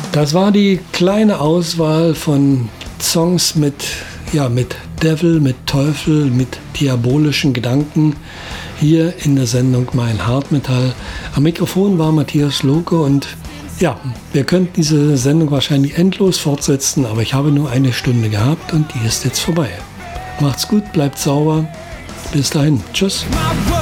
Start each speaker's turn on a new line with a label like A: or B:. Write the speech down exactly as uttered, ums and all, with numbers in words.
A: Das war die kleine Auswahl von Songs mit, ja, mit Devil, mit Teufel, mit diabolischen Gedanken hier in der Sendung Mein Hartmetall. Am Mikrofon war Matthias Lohke und ja, wir könnten diese Sendung wahrscheinlich endlos fortsetzen, aber ich habe nur eine Stunde gehabt und die ist jetzt vorbei. Macht's gut, bleibt sauber. Bis dahin. Tschüss.